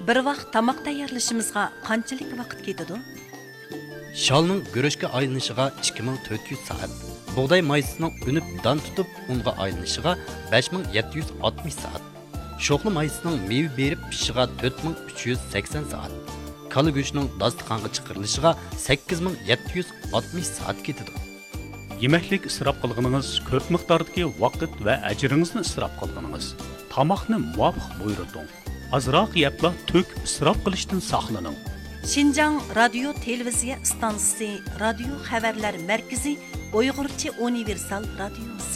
Bir vaqt tamoq tayyorlashimizga qanchalik vaqt ketadi? Shalning go'rishga aylanishiga 2400 soat, bug'doy maysining unib don tutib unga aylanishiga 5760 soat, sho'xli maysining meva berib pishishiga 4380 soat, kala go'shtining dasturxonga chiqarilishiga 8760 soat ketadi. Yemeklik isrof qilganingiz ko'p miqdordagi vaqt va ajringizni isrof qilganingiz. Tamoqni muvofiq buyurting. Azroq yepla to'k isrof qilishdan saqlaning. Şinjan Radyo Televiziya Stansiyasi, Radio Xabarlar Markazi, Uyg'urcha Universal Radiosi.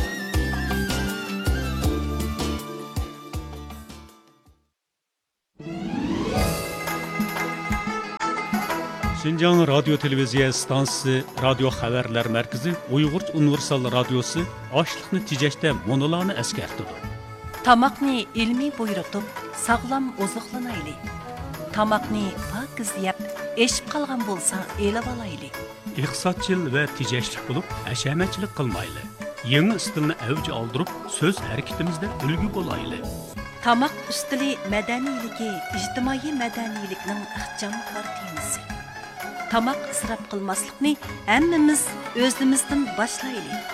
Şinjan Radyo Televiziya Stansiyasi, Radio Xabarlar Markazi, Uyg'urcha Universal Radiosi ochliqni tejashda monolarni eskartdi. Tamoqni ilmiy buyurtib, sog'lom oziqlanaylik. Tamoqni pokiz yeb, eshib qolgan bo'lsa, elib olaylik. Iqtisodchil va tejashlik bo'lib, hashamatchilik qilmaylik. Yangi stilni avj oldirib, so'z harakatimizda ulgu bo'laylik. Tamoq ustili madaniyligi, ijtimoiy madaniylikning ixchamkor temasi. Tamoq isrof qilmaslikni hammamiz o'zimizdan boshlaylik.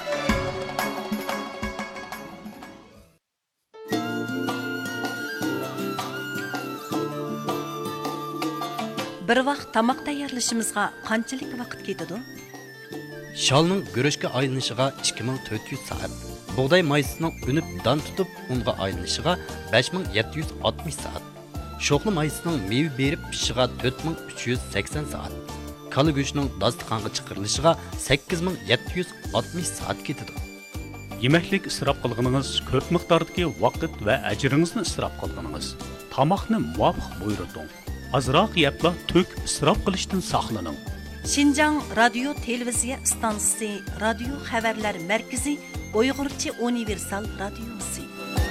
Bir vaqt tamoq tayyorlashimizga qanchalik vaqt ketadi? Shalning go'rishga aylanishiga 2400 soat, bug'doy maysining unib don tutib unga aylanishiga 5760 soat, sho'xli maysining meva berib pishishiga 4380 soat, kala go'shtining dasturxonga chiqarilishiga 8760 soat ketadi. Yemeklik isrof qilganingiz ko'p miqdordagi vaqt va ajringizni isrof qilganingiz. Tamoqni muvofiq buyurting. Azroq yepla to'k isrof qilishdan saqlaning. Şinjan Radyo Televiziya Stansiyasi, Radio Xabarlar Markazi, Uyg'urcha Universal Radiosi.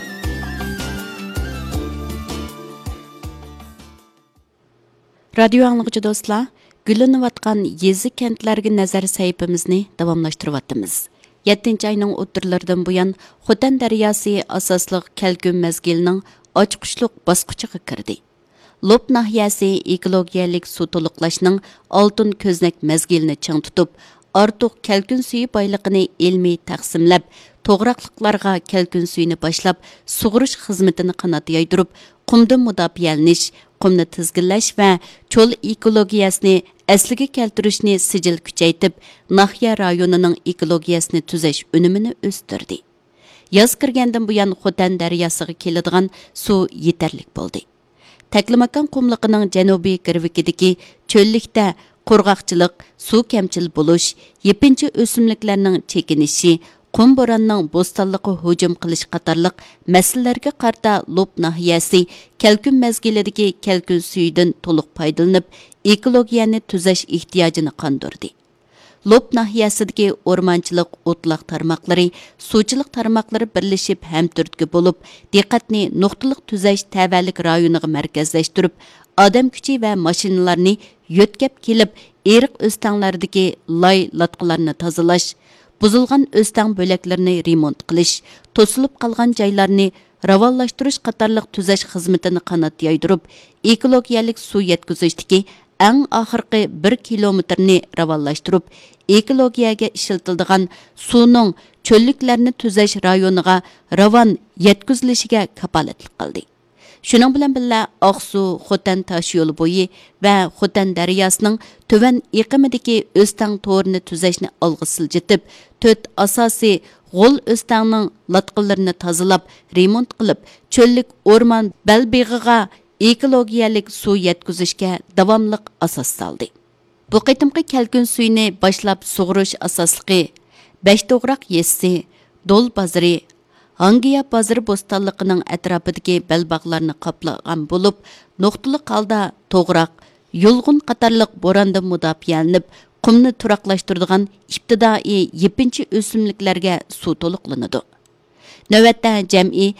Radio anlıqçı dostlar, gülünüvatqan yezi kentlarga nazar sayfimizni davamlashtiryapmiz. 7-ayning o'tirlaridan buyon Xotan daryosi asosliq Kalkun mezgilining ochqishliq bosqichiga kirdi. Lop nahiyasi ekologiyalik suv to'liqlashning oltin ko'znak mezgilini ching tutib, ortiq kalkun suyi boyligini ilmiy taqsimlab, to'g'raqliqlarga kalkun suyini boshlab, sug'urish xizmatini qanot yoydirib, qumdan mudofiyalanish, qumni tizginlash va cho'l ekologiyasini asliga keltirishni sijil kuchaytib, nahiya rayonining ekologiyasini tuzash unumini o'stirdi. Yoz kirgandan buyon Xotan daryosiga keladigan suv yetarlik bo'ldi. Taklimakan qumliqining janubiy girvikidagi cho'llikda qurg'oqchilik, suv kamchil bo'lish, yepinchi o'simliklarning chekinishi, qum bo'ronning bo'stonliqqa hujum qilish qatorliq masalalarga qarta Lop nahiyasi Kalkun mezgilidagi kalkun suyidan to'liq foydalanib, ekologiyani tuzash ehtiyojini qondirdi. Lop nahiyasidagi o'rmonchilik, o'tloq tarmoqlari, suvchilik tarmoqlari birlashib hamturtki bo'lib, diqqatni nuqtaliq tuzash tavallik rayoniga markazlashtirib, odam kuchi va mashinalarni yo'tkab kelib, eriq o'stanglardagi loy latqalarni tozalash, buzilgan o'stang bo'laklarini remont qilish, to'silib qolgan joylarni ravonlashtirish qatorliq tuzash xizmatini qanot yoydirib, ekologiyalik suv yetkazishdagi eng oxirgi 1 kilometrni ravonlashtirib, ekologiyaga ishlatiladigan suvning cho'lliklarni tuzash rayoniga ravon yetkazilishiga kapolatlik qildi. Shuning bilan birga Oqsuv, Xotan tosh yo'li bo'yi va Xotan daryosining tuvan iqimidagi o'stang to'rini tuzashni olg'a siljitib, 4 asosiy g'ol o'stangning latqalarini tozalab, remont qilib, cho'llik o'rmon balbig'iga ekologiyalik suv yetkazishga davomliq asos soldi. Bu qitimqi kalkun suyini boshlab sug'urish asosligi 5 to'g'raq yesi, Dol bozori, Hangiya bozori bo'stonligining atrofidagi balbog'larni qoplagan bo'lib, nuqtali holda to'g'raq, yulg'un qatorliq bo'rondan mudofiylanib, qumni turaqlashtiradigan ibtidoiy yepinchi o'simliklarga suv to'liqlanadi. Navbatda jam'iy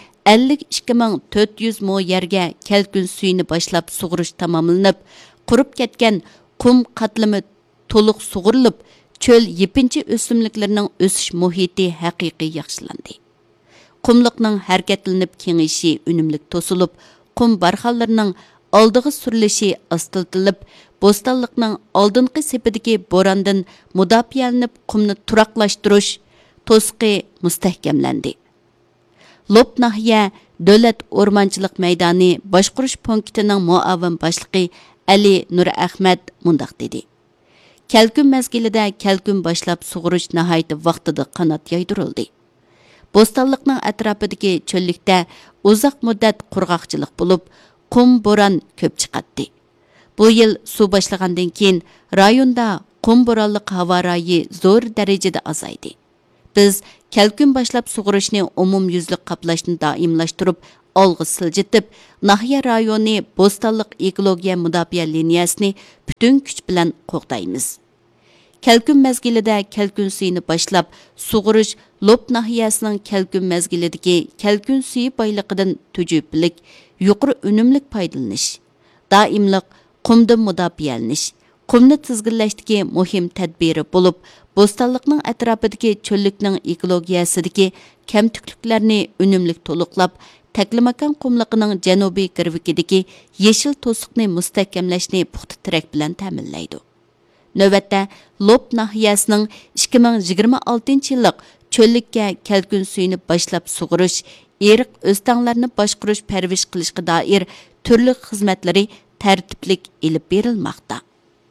52.400 mo yerga kalkun suyini boshlab sug'urish tamomlanib, qurib ketgan qum qatlami to'liq sug'urilib, cho'l yepinchi o'simliklarning o'sish muhiti haqiqiy yaxshilandi. Qumliqning harakatlanib kengishi unumlik to'silib, qum barxanlarining oldiga surilishi astiltilib, Bo'stonliqning oldingi sepidagi bo'rondan mudofialanib qumni turaqlashtirish to'siqi mustahkamlandi. Lop nahiya Davlat o'rmonchilik maydoni boshqarish punktining muavin boshlig'i Ali Nur Ahmad mundaq dedi. Kelkun mezgilida kelkun boshlab sug'urish nihoyat vaqtida qanot yaydirildi. Bo'stonliqning atrofidagi cho'llikda uzoq muddat qurg'oqchilik bo'lib, qum bo'ron ko'p chiqatdi. Bu yil suv boshlagandan keyin rayonda qum bo'ronliq havo rayi zo'r darajada azaydi. Biz kelkun boshlab sug'urishni umumyuzlik qaplashni doimlashtirib, olg'a siljitib, nahiya rayoni Bo'stonliq ekologiya mudofaa liniyasini butun kuch bilan qo'g'daymiz. Kelkun mezgilida kelkun suyini boshlab sug'urish Lop nahiyasining kelkun mezgilidagi kelkun suyi boyliqidan tujublik, yuqori unumlik foydalanish, doimliq qumdan mudofialanish, qumni tizginlashdagi muhim tadbiri bo'lib, Bo'stonliqning atrofidagi cho'llikning ekologiyasidagi kamtukliklarni unumlik to'liqlab, Taklimakan qumliqining janubiy girvikidagi yeshil to'siqni mustahkamlashni puxta tirak bilan ta'minlaydi. Navbatda Lop nahiyasining 2026-yillik cho'llikka kelkun suyini boshlab sug'urish, eriq o'stanglarni boshqarish parvish qilishga doir turli xizmatlari tartiblik ilib berilmoqda.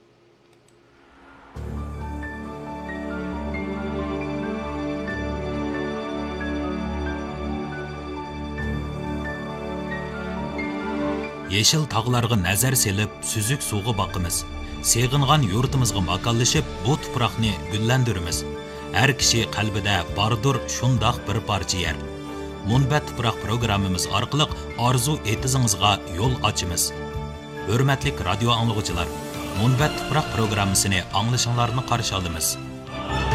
Yeşil tağlarga nazar selib, süzük suğu bakımız. Seğingan yurtimizga makallaşıp, bu tuproqni güllendirimiz. Her kişi qalbida bardur şundaq bir parça yer. Munbat tuproq programmamiz orqali arzu etizingizga yo'l ochimiz. Hurmatli radio anglag'uchilar, Munbat tuproq programmasini anglashinglarni qarshi olamiz.